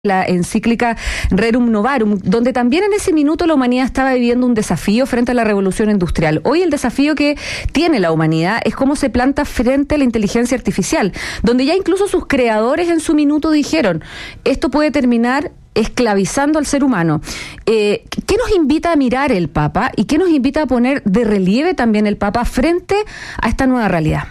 la encíclica Rerum Novarum, donde también en ese minuto la humanidad estaba viviendo un desafío frente a la revolución industrial. Hoy el desafío que tiene la humanidad es cómo se planta frente a la inteligencia artificial, donde ya incluso sus creadores en su minuto dijeron, esto puede terminar esclavizando al ser humano. ¿Qué nos invita a mirar el Papa y qué nos invita a poner de relieve también el Papa frente a esta nueva realidad?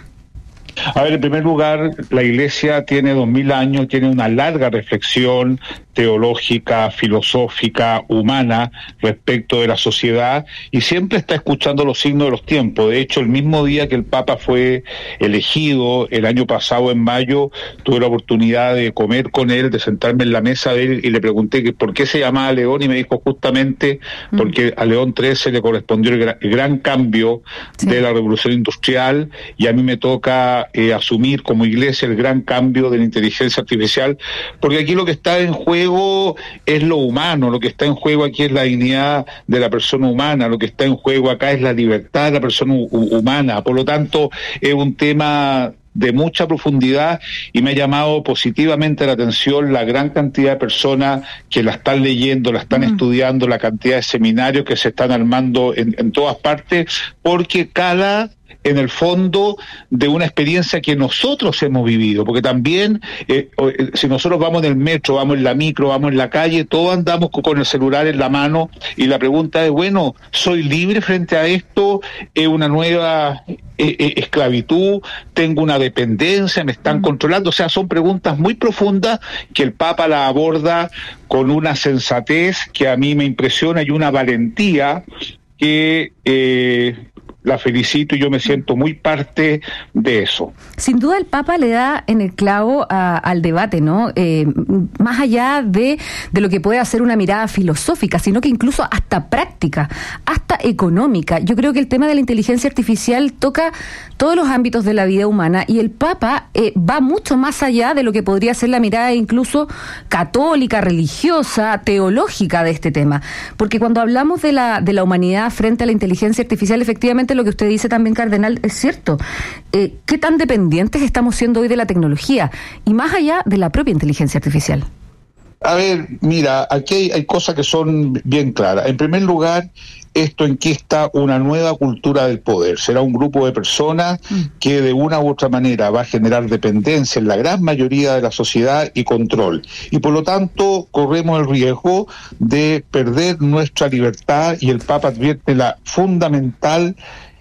A ver, en primer lugar, la Iglesia tiene 2000 años, tiene una larga reflexión teológica, filosófica, humana respecto de la sociedad y siempre está escuchando los signos de los tiempos. De hecho, el mismo día que el Papa fue elegido, el año pasado en mayo, tuve la oportunidad de comer con él, de sentarme en la mesa de él y le pregunté que por qué se llamaba León y me dijo justamente porque a León XIII le correspondió el gran cambio de la revolución industrial y a mí me toca asumir como Iglesia el gran cambio de la inteligencia artificial, porque aquí lo que está en juego es lo humano, lo que está en juego aquí es la dignidad de la persona humana, lo que está en juego acá es la libertad de la persona humana, por lo tanto es un tema de mucha profundidad y me ha llamado positivamente la atención la gran cantidad de personas que la están leyendo, la están estudiando, la cantidad de seminarios que se están armando en todas partes, porque cada en el fondo de una experiencia que nosotros hemos vivido, porque también si nosotros vamos en el metro, vamos en la micro, vamos en la calle, todos andamos con el celular en la mano y la pregunta es, bueno, ¿soy libre frente a esto? ¿Es una nueva esclavitud? ¿Tengo una dependencia? ¿Me están controlando? O sea, son preguntas muy profundas que el Papa la aborda con una sensatez que a mí me impresiona y una valentía que la felicito y yo me siento muy parte de eso. Sin duda el Papa le da en el clavo al debate, ¿no? Más allá de lo que puede hacer una mirada filosófica, sino que incluso hasta práctica, hasta económica. Yo creo que el tema de la inteligencia artificial toca todos los ámbitos de la vida humana y el Papa va mucho más allá de lo que podría ser la mirada incluso católica, religiosa, teológica de este tema. Porque cuando hablamos de la humanidad frente a la inteligencia artificial, efectivamente lo que usted dice también, Cardenal, es cierto. ¿Qué tan dependientes estamos siendo hoy de la tecnología? Y más allá de la propia inteligencia artificial. A ver, mira, aquí hay cosas que son bien claras. En primer lugar, esto enquista una nueva cultura del poder. Será un grupo de personas que de una u otra manera va a generar dependencia en la gran mayoría de la sociedad y control. Y por lo tanto, corremos el riesgo de perder nuestra libertad y el Papa advierte la fundamental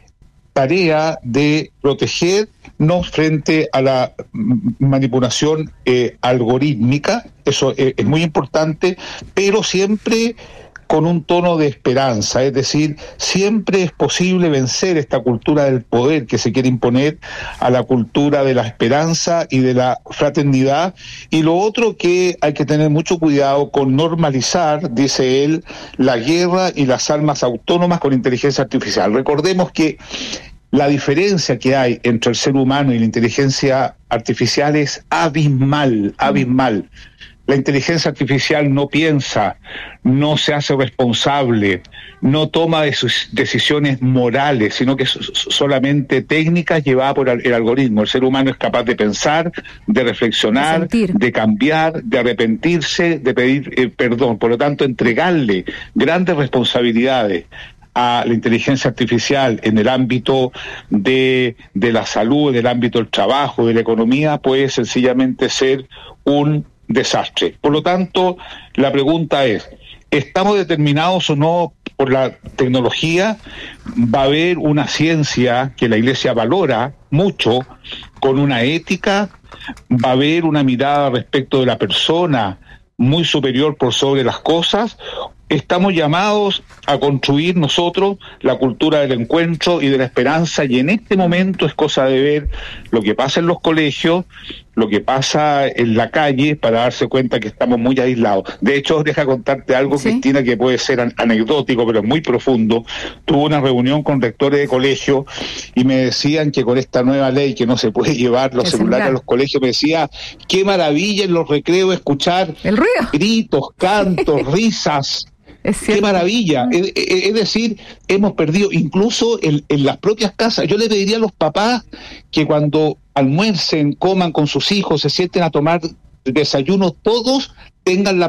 tarea de protegernos frente a la manipulación algorítmica. Eso es muy importante, pero siempre con un tono de esperanza, es decir, siempre es posible vencer esta cultura del poder que se quiere imponer a la cultura de la esperanza y de la fraternidad. Y lo otro que hay que tener mucho cuidado con normalizar, dice él, la guerra y las armas autónomas con inteligencia artificial. Recordemos que la diferencia que hay entre el ser humano y la inteligencia artificial es abismal, abismal. La inteligencia artificial no piensa, no se hace responsable, no toma decisiones morales, sino que solamente técnicas llevadas por el algoritmo. El ser humano es capaz de pensar, de reflexionar, de cambiar, de arrepentirse, de pedir perdón. Por lo tanto, entregarle grandes responsabilidades a la inteligencia artificial en el ámbito de la salud, en el ámbito del trabajo, de la economía, puede sencillamente ser un desastre. Por lo tanto, la pregunta es, ¿estamos determinados o no por la tecnología? Va a haber una ciencia que la Iglesia valora mucho, con una ética, va a haber una mirada respecto de la persona muy superior por sobre las cosas. Estamos llamados a construir nosotros la cultura del encuentro y de la esperanza, y en este momento es cosa de ver lo que pasa en los colegios, lo que pasa en la calle, para darse cuenta que estamos muy aislados. De hecho, deja contarte algo, ¿sí?, Cristina, que puede ser anecdótico, pero es muy profundo. Tuve una reunión con rectores de colegio y me decían que con esta nueva ley que no se puede llevar los celulares a los colegios, me decía, qué maravilla en los recreos escuchar el ruido, gritos, cantos, risas. ¡Qué maravilla! Es decir, hemos perdido, incluso en las propias casas. Yo le pediría a los papás que cuando almuercen, coman con sus hijos, se sienten a tomar desayuno todos tengan la